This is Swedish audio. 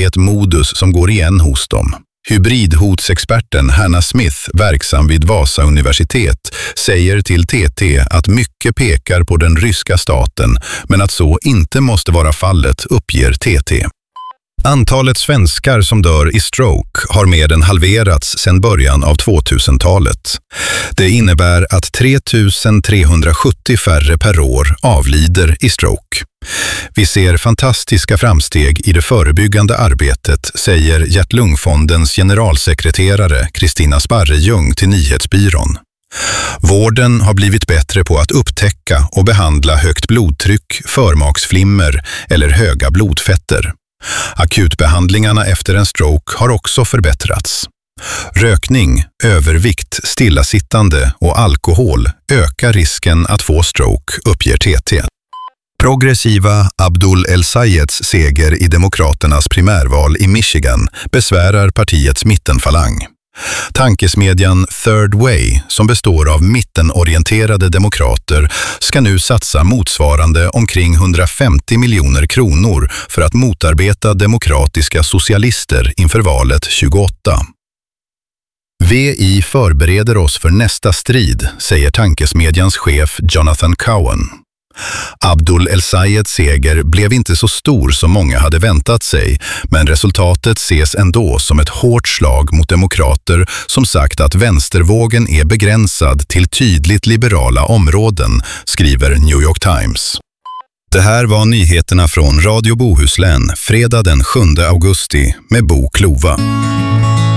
ett modus som går igen hos dem. Hybridhotsexperten Hannah Smith, verksam vid Vasa universitet, säger till TT att mycket pekar på den ryska staten, men att så inte måste vara fallet, uppger TT. Antalet svenskar som dör i stroke har mer än halverats sedan början av 2000-talet. Det innebär att 3370 färre per år avlider i stroke. Vi ser fantastiska framsteg i det förebyggande arbetet, säger Hjärt-Lungfondens generalsekreterare Kristina Sparrejung till Nyhetsbyrån. Vården har blivit bättre på att upptäcka och behandla högt blodtryck, förmaksflimmer eller höga blodfetter. Akutbehandlingarna efter en stroke har också förbättrats. Rökning, övervikt, stillasittande och alkohol ökar risken att få stroke, uppger TT. Progressiva Abdul El-Sayeds seger i demokraternas primärval i Michigan besvärar partiets mittenfalang. Tankesmedjan Third Way, som består av mittenorienterade demokrater, ska nu satsa motsvarande omkring 150 miljoner kronor för att motarbeta demokratiska socialister inför valet 28. VI förbereder oss för nästa strid, säger tankesmedjans chef Jonathan Cowan. Abdul El-Sayeds seger blev inte så stor som många hade väntat sig, men resultatet ses ändå som ett hårt slag mot demokrater som sagt att vänstervågen är begränsad till tydligt liberala områden, skriver New York Times. Det här var nyheterna från Radio Bohuslän, fredag den 7 augusti med Bo Klova.